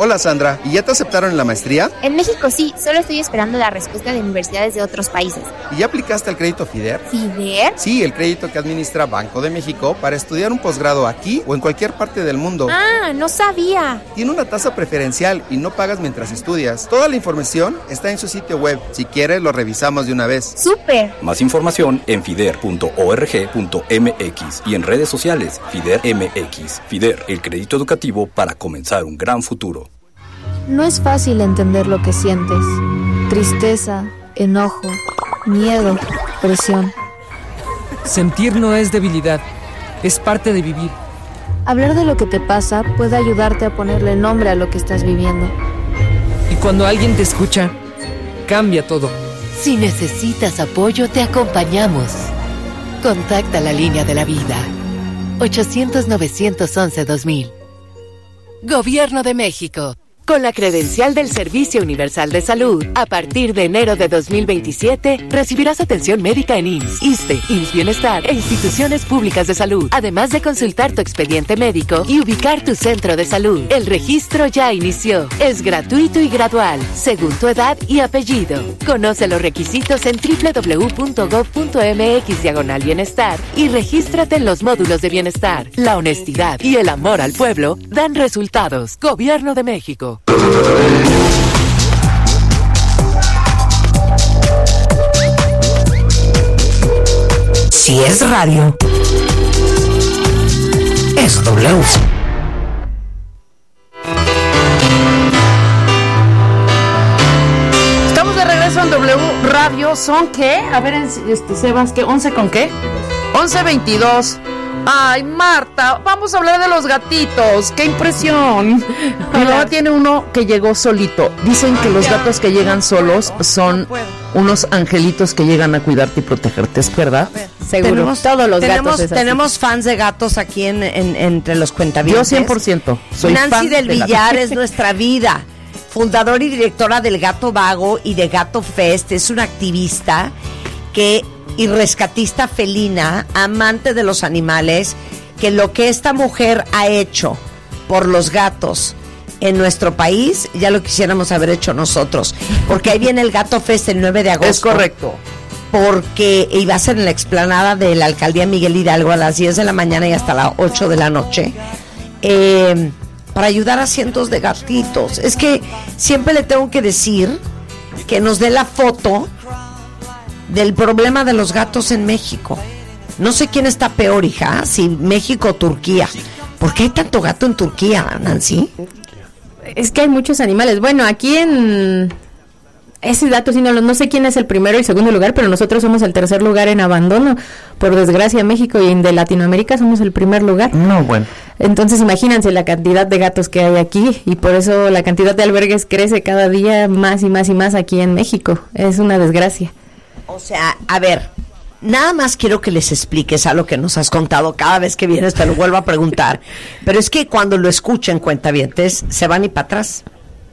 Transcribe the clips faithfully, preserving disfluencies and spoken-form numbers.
Hola Sandra, ¿y ya te aceptaron en la maestría? En México sí, solo estoy esperando la respuesta de universidades de otros países. ¿Y ya aplicaste al crédito FIDER? ¿FIDER? Sí, el crédito que administra Banco de México para estudiar un posgrado aquí o en cualquier parte del mundo. Ah, no sabía. Tiene una tasa preferencial y no pagas mientras estudias. Toda la información está en su sitio web. Si quieres, lo revisamos de una vez. ¡Súper! Más información en fider punto org punto m x y en redes sociales FIDER M X. FIDER, el crédito educativo para comenzar un gran futuro. No es fácil entender lo que sientes. Tristeza, enojo, miedo, presión. Sentir no es debilidad, es parte de vivir. Hablar de lo que te pasa puede ayudarte a ponerle nombre a lo que estás viviendo. Y cuando alguien te escucha, cambia todo. Si necesitas apoyo, te acompañamos. Contacta la línea de la vida. ochocientos, novecientos once, dos mil. Gobierno de México. Con la credencial del Servicio Universal de Salud, a partir de enero de dos mil veintisiete, recibirás atención médica en I M S S, ISSSTE, I M S S Bienestar e instituciones públicas de salud, además de consultar tu expediente médico y ubicar tu centro de salud. El registro ya inició. Es gratuito y gradual, según tu edad y apellido. Conoce los requisitos en doble u doble u doble u punto gob punto m x diagonal bienestar y regístrate en los módulos de bienestar. La honestidad y el amor al pueblo dan resultados. Gobierno de México. Si es radio, es W. Estamos de regreso en W Radio. ¿Son qué? A ver, este, Sebas, ¿qué? ¿once con qué? once veintidós. Ay, Marta, vamos a hablar de los gatitos. ¡Qué impresión! Mi mamá tiene uno que llegó solito. Dicen que los gatos que llegan solos son unos angelitos que llegan a cuidarte y protegerte, ¿es verdad? Seguro. Tenemos, todos los tenemos, gatos. Tenemos fans de gatos aquí en, en, entre los cuentavientes. Yo cien por ciento soy Nancy fan del de Villar es nuestra vida. Fundadora y directora del Gato Vago y de Gato Fest. Es una activista que... y rescatista felina, amante de los animales, que lo que esta mujer ha hecho por los gatos en nuestro país, ya lo quisiéramos haber hecho nosotros, porque ahí viene el Gato Fest el nueve de agosto. Es correcto. Porque iba a ser en la explanada de la Alcaldía Miguel Hidalgo a las diez de la mañana y hasta las ocho de la noche, eh, para ayudar a cientos de gatitos. Es que siempre le tengo que decir que nos dé la foto del problema de los gatos en México. No sé quién está peor, hija, si México o Turquía. ¿Por qué hay tanto gato en Turquía, Nancy? Es que hay muchos animales. Bueno, aquí en ese dato sí no, no sé quién es el primero y segundo lugar, pero nosotros somos el tercer lugar en abandono. Por desgracia, México y de Latinoamérica somos el primer lugar. No, bueno. Entonces imagínense la cantidad de gatos que hay aquí y por eso la cantidad de albergues crece cada día más y más y más aquí en México. Es una desgracia. O sea, a ver, nada más quiero que les expliques a lo que nos has contado. Cada vez que vienes te lo vuelvo a preguntar. Pero es que cuando lo escuchen, cuentavientes, se van y para atrás.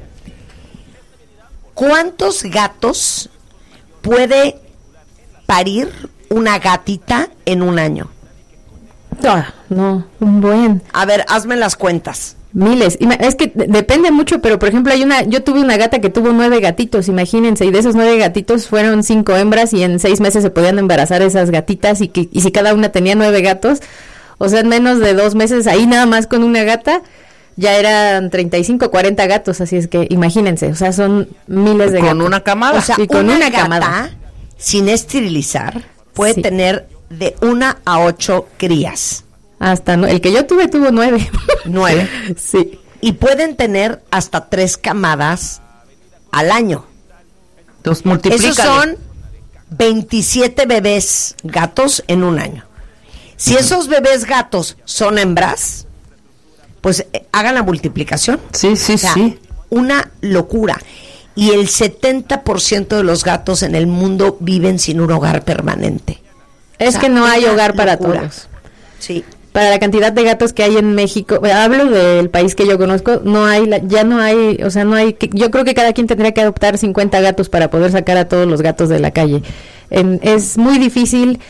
¿Cuántos gatos puede parir una gatita en un año? No, no, un buen. A ver, hazme las cuentas. Miles, es que depende mucho, pero por ejemplo hay una, yo tuve una gata que tuvo nueve gatitos, imagínense, y de esos nueve gatitos fueron cinco hembras y en seis meses se podían embarazar esas gatitas y que y si cada una tenía nueve gatos, o sea en menos de dos meses ahí nada más con una gata ya eran treinta y cinco, cuarenta gatos, así es que imagínense, o sea son miles de con gatos. Con una camada. O sea, y con una, una gata camada sin esterilizar puede sí. tener de una a ocho crías. Hasta no, el que yo tuve tuvo nueve. Nueve. Sí. Y pueden tener hasta tres camadas al año. Entonces multiplícale. Esos son veintisiete bebés gatos en un año. Si uh-huh. esos bebés gatos son hembras, pues eh, hagan la multiplicación. Sí, sí, o sea, sí. Una locura. Y el setenta por ciento de los gatos en el mundo viven sin un hogar permanente. Es o sea, que no hay hogar para locura. Todos. Sí. Para la cantidad de gatos que hay en México, hablo del país que yo conozco, no hay, ya no hay, o sea, no hay, yo creo que cada quien tendría que adoptar cincuenta gatos para poder sacar a todos los gatos de la calle. En, es muy difícil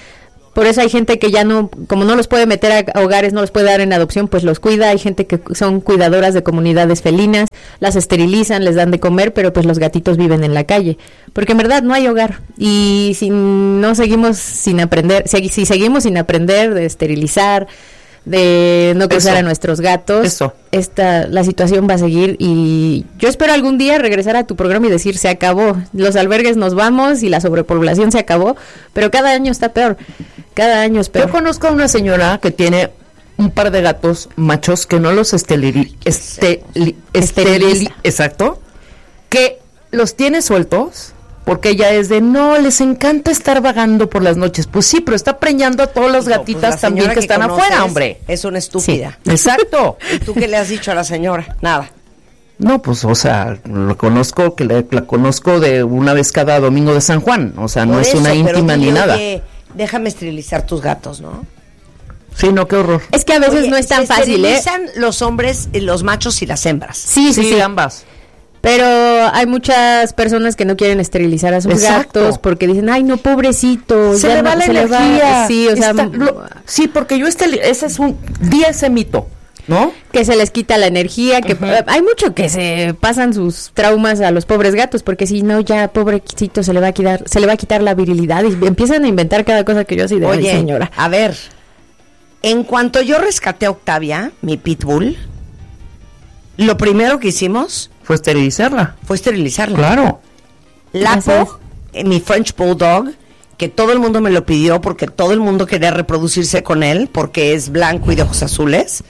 Por eso hay gente que ya no, como no los puede meter a hogares, no los puede dar en adopción, pues los cuida. Hay gente que son cuidadoras de comunidades felinas, las esterilizan, les dan de comer, pero pues los gatitos viven en la calle. Porque en verdad no hay hogar. Y si no seguimos sin aprender, si, si seguimos sin aprender de esterilizar, de no cruzar a nuestros gatos, Eso. esta la situación va a seguir. Y yo espero algún día regresar a tu programa y decir, se acabó, los albergues nos vamos y la sobrepoblación se acabó, pero cada año está peor, cada año es peor. Yo conozco a una señora que tiene un par de gatos machos que no los esterili, esteli, esterili, exacto, que los tiene sueltos. Porque ella es de, no, les encanta estar vagando por las noches. Pues sí, pero está preñando a todas las gatitas no, pues también que, que están afuera, hombre. Es una estúpida. Sí, exacto. ¿Y tú qué le has dicho a la señora? Nada. No, pues, o sea, lo conozco, que la, la conozco de una vez cada domingo de San Juan. O sea, no por es eso, una íntima ni nada. Oye, déjame esterilizar tus gatos, ¿no? Sí, no, qué horror. Es que a veces oye, no es tan fácil, ¿eh? Esterilizan los hombres, los machos y las hembras. Sí, sí, sí, sí. ambas. Pero hay muchas personas que no quieren esterilizar a sus Exacto. gatos porque dicen, ay, no, pobrecito. Se le va no, la se energía. Le va. Sí, o sea, Está, lo, sí, porque yo este, ese es un día ese mito, ¿no? Que se les quita la energía, que uh-huh. hay mucho que se pasan sus traumas a los pobres gatos, porque si no, ya pobrecito se le va a quitar, se le va a quitar la virilidad y empiezan a inventar cada cosa que yo así de Oye, ay, señora. A ver, en cuanto yo rescaté a Octavia, mi pitbull, lo primero que hicimos fue esterilizarla. Fue esterilizarla. Claro. Lapo, eh, mi French Bulldog, que todo el mundo me lo pidió porque todo el mundo quería reproducirse con él porque es blanco y de ojos azules.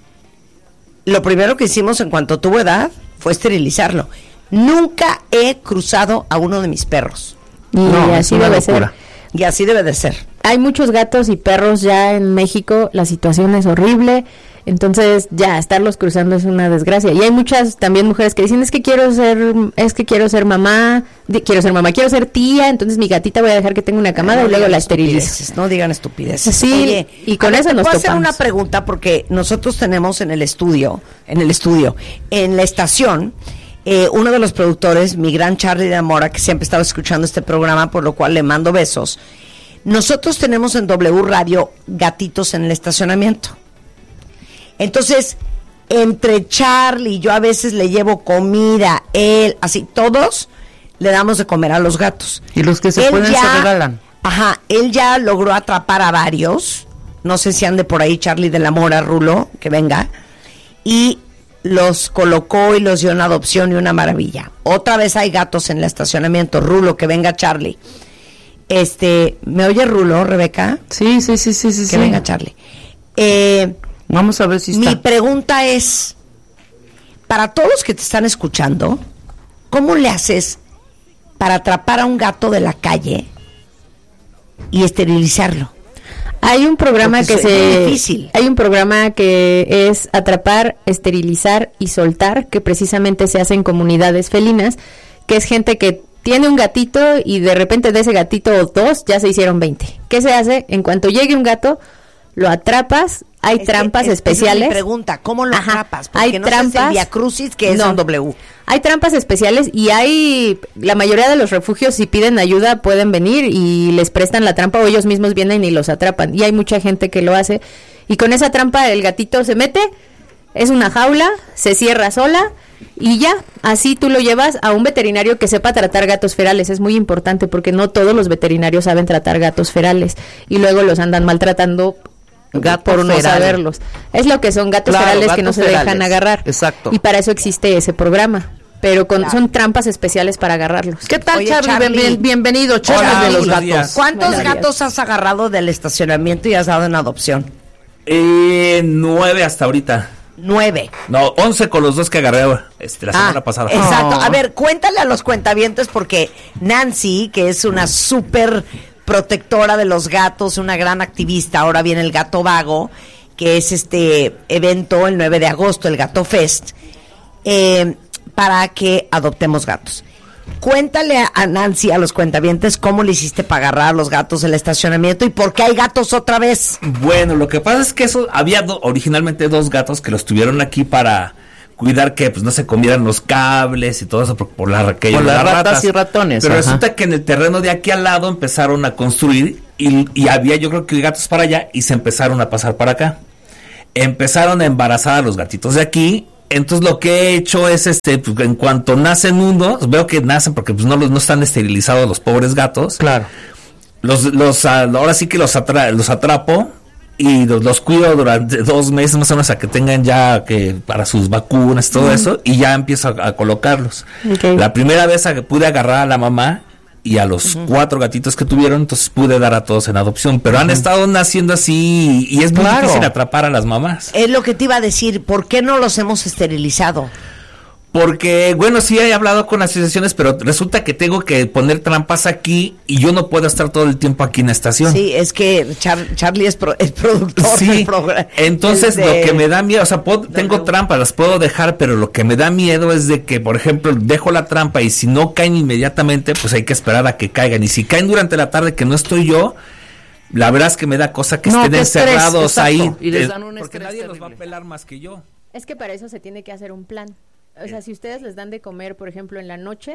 Lo primero que hicimos en cuanto tuvo edad fue esterilizarlo. Nunca he cruzado a uno de mis perros. Y no, así debe ser. Y así debe de ser. Hay muchos gatos y perros ya en México, la situación es horrible. Entonces ya estarlos cruzando es una desgracia. Y hay muchas también mujeres que dicen, es que quiero ser, es que quiero ser mamá, de, quiero ser mamá, quiero ser tía, entonces mi gatita voy a dejar que tenga una camada no y luego la esterilizo. No digan estupideces. Sí, Oye, y con eso nos topamos. Puedo hacer una pregunta porque nosotros tenemos en el estudio, en el estudio, en la estación, eh, uno de los productores, mi gran Charlie de Amora, que siempre estaba escuchando este programa, por lo cual le mando besos. Nosotros tenemos en W Radio gatitos en el estacionamiento. Entonces, entre Charlie y yo a veces le llevo comida, él, así, todos le damos de comer a los gatos. Y los que se él pueden ya, se regalan. Ajá, él ya logró atrapar a varios, no sé si ande por ahí Charlie de la Mora, Rulo, que venga, y los colocó y los dio en adopción y una maravilla. Otra vez hay gatos en el estacionamiento, Rulo, que venga Charlie. Este, ¿me oye Rulo, Rebeca? Sí, sí, sí, sí, sí. Que sí. venga Charlie. Eh... Vamos a ver si está. Mi pregunta es, para todos los que te están escuchando, ¿cómo le haces para atrapar a un gato de la calle y esterilizarlo? Hay un programa Porque que se es difícil. Hay un programa que es atrapar, esterilizar y soltar, que precisamente se hace en comunidades felinas, que es gente que tiene un gatito y de repente de ese gatito o dos ya se hicieron veinte. ¿Qué se hace? En cuanto llegue un gato, lo atrapas. Hay es trampas que, es, especiales. Es mi pregunta, ¿cómo lo Ajá. atrapas? Porque hay no trampas. El Via Crucis, que es no. un W. Hay trampas especiales y hay, la mayoría de los refugios, si piden ayuda, pueden venir y les prestan la trampa o ellos mismos vienen y los atrapan. Y hay mucha gente que lo hace. Y con esa trampa el gatito se mete, es una jaula, se cierra sola y ya, así tú lo llevas a un veterinario que sepa tratar gatos ferales. Es muy importante porque no todos los veterinarios saben tratar gatos ferales y luego los andan maltratando Gato por no feral. saberlos. Es lo que son gatos claro, ferales gatos que no se ferales. dejan agarrar. Exacto. Y para eso existe ese programa. Pero con, claro. son trampas especiales para agarrarlos. ¿Qué tal, Oye, Charlie? Charlie? Bien, bienvenido, Charlie Hola, de los gatos. Días. ¿Cuántos Buenos gatos días. has agarrado del estacionamiento y has dado en adopción? Eh, nueve hasta ahorita. Nueve. No, once con los dos que agarré este, la semana ah, pasada. Exacto. Oh. A ver, cuéntale a los cuentavientes porque Nancy, que es una súper protectora de los gatos, una gran activista, ahora viene el Gato Vago, que es este evento el nueve de agosto, el Gato Fest, eh, para que adoptemos gatos. Cuéntale a Nancy, a los cuentavientes, cómo le hiciste para agarrar a los gatos del estacionamiento y por qué hay gatos otra vez. Bueno, lo que pasa es que eso había do, originalmente dos gatos que los tuvieron aquí para cuidar que pues no se comieran los cables y todo eso por, por la por las las ratas ratas y ratones. Pero ajá. resulta que en el terreno de aquí al lado empezaron a construir y, y había yo creo que gatos para allá y se empezaron a pasar para acá. Empezaron a embarazar a los gatitos de aquí. Entonces lo que he hecho es, este, pues, en cuanto nacen unos, veo que nacen porque pues no los no están esterilizados los pobres gatos. Claro. Los, los, ahora sí que los, atra- los atrapo y los, los cuido durante dos meses más o menos a que tengan ya que para sus vacunas, todo mm. eso, y ya empiezo a, a colocarlos. Okay. La primera vez a, pude agarrar a la mamá y a los uh-huh. cuatro gatitos que tuvieron, entonces pude dar a todos en adopción, pero uh-huh. han estado naciendo así y es muy claro. difícil atrapar a las mamás. Es lo que te iba a decir, ¿por qué no los hemos esterilizado? Porque, bueno, sí he hablado con asociaciones, pero resulta que tengo que poner trampas aquí y yo no puedo estar todo el tiempo aquí en la estación. Sí, es que Char- Charlie es, pro- es productor sí, del programa. Entonces lo que me da miedo, o sea, puedo, tengo no. trampas, las puedo dejar, pero lo que me da miedo es de que, por ejemplo, dejo la trampa y si no caen inmediatamente, pues hay que esperar a que caigan. Y si caen durante la tarde que no estoy yo, la verdad es que me da cosa que no, estén encerrados estrés, ahí. Y les dan un porque nadie terrible. los va a pelar más que yo. Es que para eso se tiene que hacer un plan. O sea, si ustedes les dan de comer, por ejemplo, en la noche,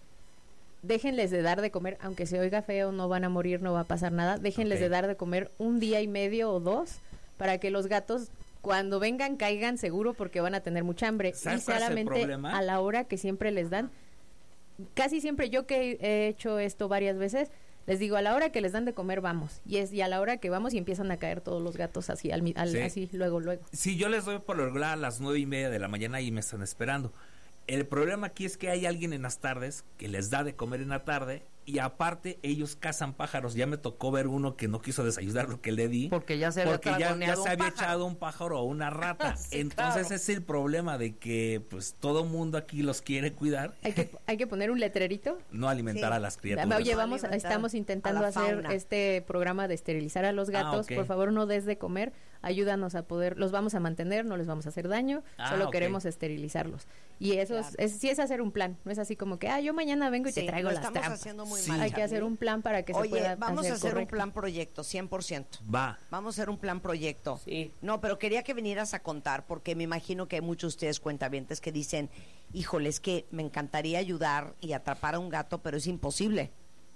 déjenles de dar de comer, aunque se oiga feo, no van a morir, no va a pasar nada, déjenles okay. de dar de comer un día y medio o dos, para que los gatos, cuando vengan, caigan seguro, porque van a tener mucha hambre. Y solamente a la hora que siempre les dan, casi siempre, yo que he hecho esto varias veces, les digo, a la hora que les dan de comer, vamos. Y es y a la hora que vamos y empiezan a caer todos los gatos así, al, al, sí. así luego, luego. Sí, yo les doy por lo regular a las nueve y media de la mañana y me están esperando. El problema aquí es que hay alguien en las tardes que les da de comer en la tarde y aparte ellos cazan pájaros. Ya me tocó ver uno que no quiso desayunar lo que le di. Porque ya se había, porque ya, ya se había pájaro. echado un pájaro o una rata. sí, Entonces claro. es el problema de que pues todo mundo aquí los quiere cuidar. Hay que, hay que poner un letrerito. No alimentar sí. a las criaturas. Oye, vamos, no estamos intentando hacer este programa de esterilizar a los gatos. Ah, okay. Por favor, no des de comer. Ayúdanos a poder, los vamos a mantener, no les vamos a hacer daño, ah, solo okay. queremos esterilizarlos. Y eso claro. es, es, sí es hacer un plan, no es así como que, ah, yo mañana vengo y sí, te traigo las trampas. Haciendo muy sí. mal, Hay que hacer un plan para que Oye, se pueda vamos hacer a hacer correcto. un plan proyecto, cien por ciento. Va. Vamos a hacer un plan proyecto. Sí. No, pero quería que vinieras a contar, porque me imagino que hay muchos de ustedes cuentavientes que dicen, híjole, es que me encantaría ayudar y atrapar a un gato, pero es imposible.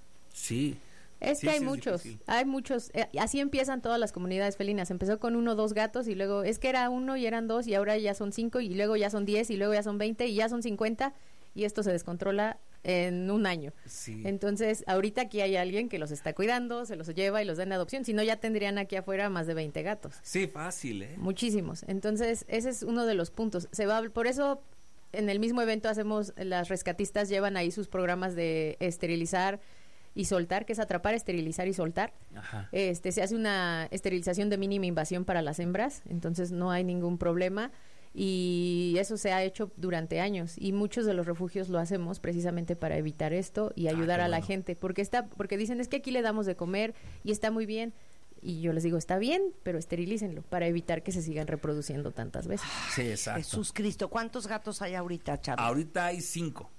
Sí. Es sí, que hay sí, muchos, sí, sí. hay muchos, eh, así empiezan todas las comunidades felinas. Empezó con uno o dos gatos y luego es que era uno y eran dos y ahora ya son cinco y luego ya son diez y luego ya son veinte y ya son cincuenta y esto se descontrola en un año. Sí. Entonces, ahorita aquí hay alguien que los está cuidando, se los lleva y los da en adopción, si no ya tendrían aquí afuera más de veinte gatos. Sí, fácil, ¿eh? Muchísimos. Entonces, ese es uno de los puntos. Se va, por eso en el mismo evento hacemos, las rescatistas llevan ahí sus programas de esterilizar y soltar, que es atrapar, esterilizar y soltar. Ajá. Este, se hace una esterilización de mínima invasión para las hembras, entonces no hay ningún problema y eso se ha hecho durante años y muchos de los refugios lo hacemos precisamente para evitar esto y ayudar ah, a la bueno. gente, porque está, porque dicen es que aquí le damos de comer y está muy bien. Y yo les digo, está bien, pero esterilícenlo para evitar que se sigan reproduciendo tantas veces. Sí, exacto. Jesús Cristo, ¿cuántos gatos hay ahorita, Charlie? Ahorita hay cinco.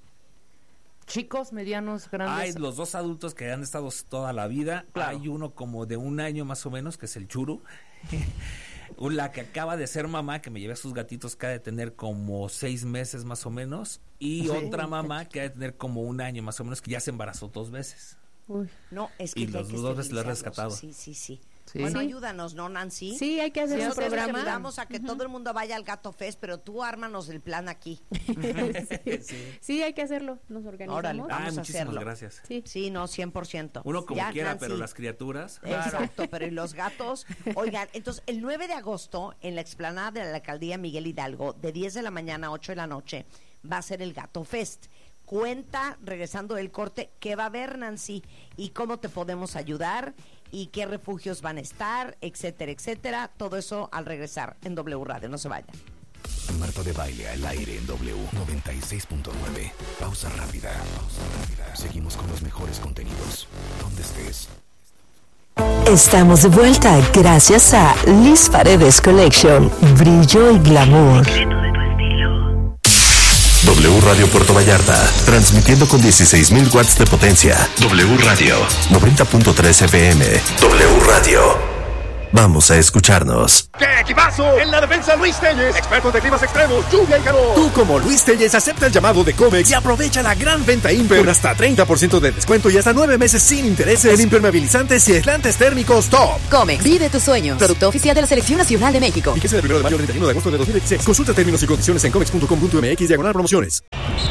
Chicos, medianos, grandes. Hay los dos adultos que han estado toda la vida. Claro. Hay uno como de un año más o menos, que es el Churu. La que acaba de ser mamá, que me llevé a sus gatitos, que ha de tener como seis meses más o menos. Y sí. otra mamá que ha de tener como un año más o menos, que ya se embarazó dos veces. Uy. No, es que y los dos veces lo he rescatado. Sí, sí, sí. Sí. Bueno, sí. ayúdanos, ¿no, Nancy? Sí, hay que hacer sí, un programa. Ayudamos a que uh-huh. todo el mundo vaya al Gato Fest, pero tú ármanos el plan aquí. sí. Sí. sí, hay que hacerlo. Nos organizamos. Órale, vamos ah, a muchísimas hacerlo. gracias. Sí, sí, no, cien por ciento. Uno como ya, quiera, Nancy. pero las criaturas. Exacto, claro. pero y los gatos. Oigan, entonces, el nueve de agosto, en la explanada de la alcaldía Miguel Hidalgo, de diez de la mañana a ocho de la noche, va a ser el Gato Fest. Cuenta, regresando del corte, qué va a haber, Nancy, y cómo te podemos ayudar, y qué refugios van a estar, etcétera, etcétera. Todo eso al regresar en W Radio. No se vayan. Marta de Baile al aire en W noventa y seis punto nueve. Pausa rápida. Pausa rápida. Seguimos con los mejores contenidos. ¿Dónde estés? Estamos de vuelta gracias a Liz Paredes Collection. Brillo y glamour. W Radio Puerto Vallarta, transmitiendo con dieciséis mil watts de potencia. W Radio, noventa punto tres F M. W Radio. Vamos a escucharnos. ¡Qué equipazo! En la defensa Luis Telles, expertos de climas extremos, lluvia y calor. Tú como Luis Telles acepta el llamado de Comex y aprovecha la gran venta Imper con hasta treinta por ciento de descuento y hasta nueve meses sin intereses en impermeabilizantes y aislantes térmicos Top. Comex, vive tus sueños. Producto oficial de la Selección Nacional de México. Fíjese del primero de mayo al treinta y uno de agosto de dos mil veintiséis. Consulta términos y condiciones en comex punto com punto m x diagonal promociones.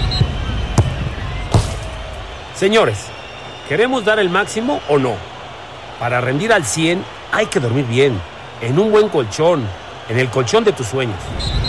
Señores, ¿queremos dar el máximo o no? Para rendir al cien hay que dormir bien, en un buen colchón, en el colchón de tus sueños.